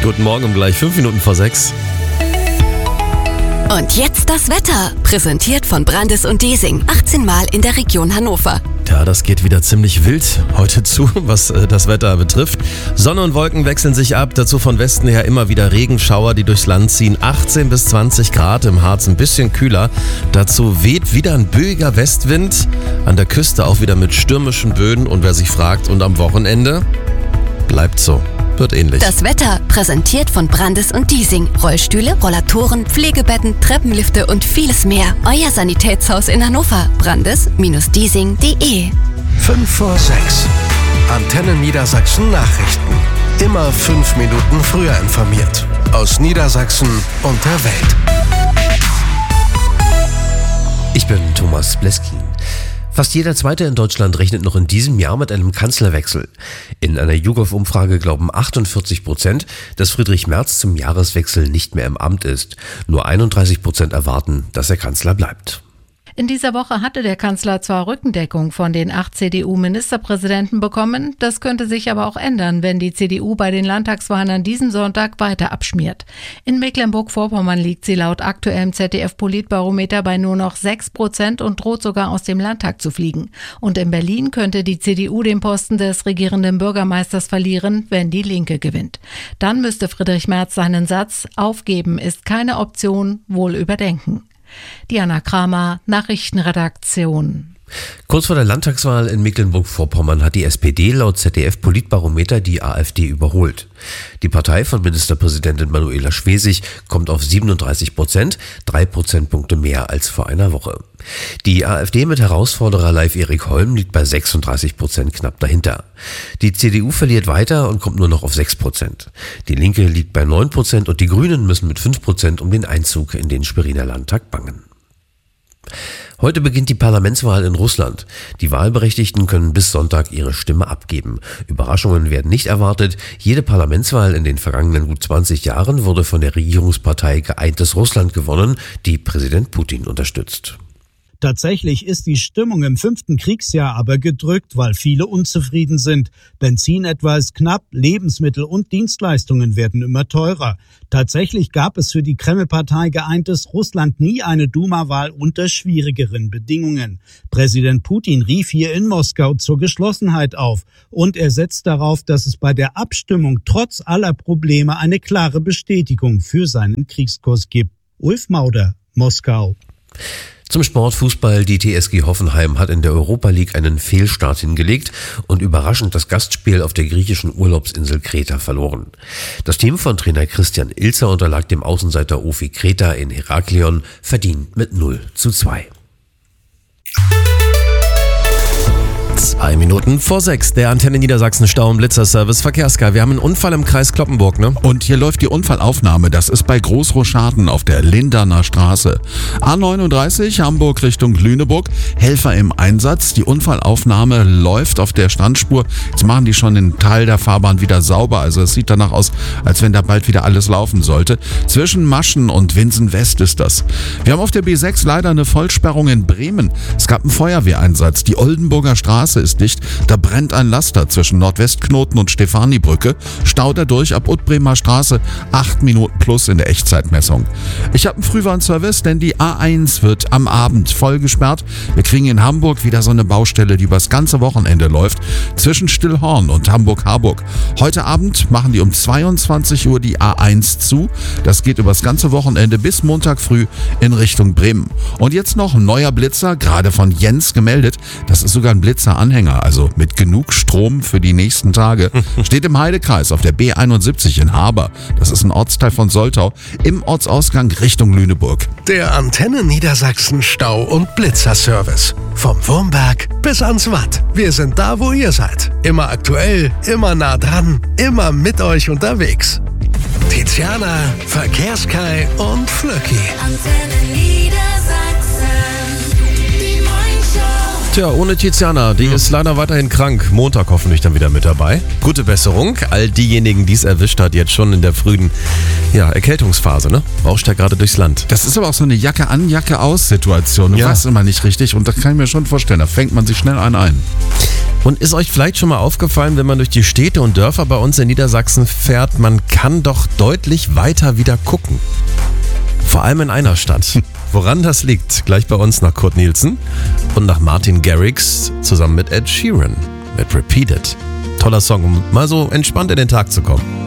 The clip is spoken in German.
Guten Morgen um gleich 5 Minuten vor 6. Und jetzt das Wetter, präsentiert von Brandes und Diesing, 18 Mal in der Region Hannover. Ja, das geht wieder ziemlich wild heute zu, was das Wetter betrifft. Sonne und Wolken wechseln sich ab, dazu von Westen her immer wieder Regenschauer, die durchs Land ziehen. 18 bis 20 Grad, im Harz ein bisschen kühler. Dazu weht wieder ein böiger Westwind, an der Küste auch wieder mit stürmischen Böen. Und wer sich fragt, und am Wochenende? Bleibt so. Wird ähnlich. Das Wetter präsentiert von Brandes und Diesing. Rollstühle, Rollatoren, Pflegebetten, Treppenlifte und vieles mehr. Euer Sanitätshaus in Hannover. Brandes-diesing.de 5 vor 6. Antenne Niedersachsen Nachrichten. Immer 5 Minuten früher informiert. Aus Niedersachsen und der Welt. Ich bin Thomas Bleskin. Fast jeder Zweite in Deutschland rechnet noch in diesem Jahr mit einem Kanzlerwechsel. In einer YouGov-Umfrage glauben 48%, dass Friedrich Merz zum Jahreswechsel nicht mehr im Amt ist. Nur 31% erwarten, dass er Kanzler bleibt. In dieser Woche hatte der Kanzler zwar Rückendeckung von den 8 CDU-Ministerpräsidenten bekommen, das könnte sich aber auch ändern, wenn die CDU bei den Landtagswahlen an diesem Sonntag weiter abschmiert. In Mecklenburg-Vorpommern liegt sie laut aktuellem ZDF-Politbarometer bei nur noch 6% und droht sogar aus dem Landtag zu fliegen. Und in Berlin könnte die CDU den Posten des regierenden Bürgermeisters verlieren, wenn die Linke gewinnt. Dann müsste Friedrich Merz seinen Satz „Aufgeben ist keine Option" wohl überdenken. Diana Kramer, Nachrichtenredaktion. Kurz vor der Landtagswahl in Mecklenburg-Vorpommern hat die SPD laut ZDF-Politbarometer die AfD überholt. Die Partei von Ministerpräsidentin Manuela Schwesig kommt auf 37%, 3 Prozentpunkte mehr als vor einer Woche. Die AfD mit Herausforderer Leif Erik Holm liegt bei 36%, knapp dahinter. Die CDU verliert weiter und kommt nur noch auf 6%. Die Linke liegt bei 9% und die Grünen müssen mit 5% um den Einzug in den Schweriner Landtag bangen. Heute beginnt die Parlamentswahl in Russland. Die Wahlberechtigten können bis Sonntag ihre Stimme abgeben. Überraschungen werden nicht erwartet. Jede Parlamentswahl in den vergangenen gut 20 Jahren wurde von der Regierungspartei Geeintes Russland gewonnen, die Präsident Putin unterstützt. Tatsächlich ist die Stimmung im 5. Kriegsjahr aber gedrückt, weil viele unzufrieden sind. Benzin etwa ist knapp, Lebensmittel und Dienstleistungen werden immer teurer. Tatsächlich gab es für die Kreml-Partei Geeintes Russland nie eine Duma-Wahl unter schwierigeren Bedingungen. Präsident Putin rief hier in Moskau zur Geschlossenheit auf und er setzt darauf, dass es bei der Abstimmung trotz aller Probleme eine klare Bestätigung für seinen Kriegskurs gibt. Ulf Mauder, Moskau. Zum Sport Fußball. Die TSG Hoffenheim hat in der Europa League einen Fehlstart hingelegt und überraschend das Gastspiel auf der griechischen Urlaubsinsel Kreta verloren. Das Team von Trainer Christian Ilzer unterlag dem Außenseiter Ofi Kreta in Heraklion verdient mit 0:2. 2 Minuten vor 6, der Antenne Niedersachsen Stau- und Blitzerservice Verkehrssky. Wir haben einen Unfall im Kreis Cloppenburg, ne? Und hier läuft die Unfallaufnahme. Das ist bei Großroscharten auf der Linderner Straße. A39 Hamburg Richtung Lüneburg. Helfer im Einsatz. Die Unfallaufnahme läuft auf der Standspur. Jetzt machen die schon den Teil der Fahrbahn wieder sauber. Also es sieht danach aus, als wenn da bald wieder alles laufen sollte. Zwischen Maschen und Winsen West ist das. Wir haben auf der B6 leider eine Vollsperrung in Bremen. Es gab einen Feuerwehreinsatz. Die Oldenburger Straße ist dicht. Da brennt ein Laster zwischen Nordwestknoten und Stefanibrücke. Stau dadurch ab Utbremer Straße 8 Minuten plus in der Echtzeitmessung. Ich habe einen Frühwarnservice, denn die A1 wird am Abend voll gesperrt. Wir kriegen in Hamburg wieder so eine Baustelle, die übers ganze Wochenende läuft, zwischen Stillhorn und Hamburg-Harburg. Heute Abend machen die um 22 Uhr die A1 zu. Das geht übers ganze Wochenende bis Montag früh in Richtung Bremen. Und jetzt noch ein neuer Blitzer, gerade von Jens gemeldet. Das ist sogar ein Blitzer-Anhänger, also mit genug Strom für die nächsten Tage. Steht im Heidekreis auf der B71 in Haber. Das ist ein Ortsteil von Soltau, im Ortsausgang Richtung Lüneburg. Der Antenne Niedersachsen Stau- und Blitzerservice. Vom Wurmberg bis ans Watt. Wir sind da, wo ihr seid. Immer aktuell, immer nah dran, immer mit euch unterwegs. Tiziana, Verkehrssky und Flöcki. Antenne Niedersachsen, die Morningshow. Tja, ohne Tiziana, die ist leider weiterhin krank. Montag hoffentlich dann wieder mit dabei. Gute Besserung. All diejenigen, die es erwischt hat, jetzt schon in der frühen Erkältungsphase, ne? Rauscht ja gerade durchs Land. Das ist aber auch so eine Jacke an, Jacke aus Situation. Du weißt immer nicht richtig und das kann ich mir schon vorstellen. Da fängt man sich schnell einen ein. Und ist euch vielleicht schon mal aufgefallen, wenn man durch die Städte und Dörfer bei uns in Niedersachsen fährt, man kann doch deutlich weiter wieder gucken. Vor allem in einer Stadt. Woran das liegt, gleich bei uns nach Kurt Nielsen und nach Martin Garrix zusammen mit Ed Sheeran mit Repeated. Toller Song, um mal so entspannt in den Tag zu kommen.